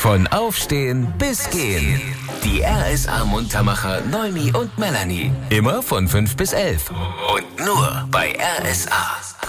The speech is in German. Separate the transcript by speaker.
Speaker 1: Von Aufstehen bis Gehen. Die RSA-Muntermacher Neumi und Melanie. Immer von 5 bis 11. Und nur bei RSA.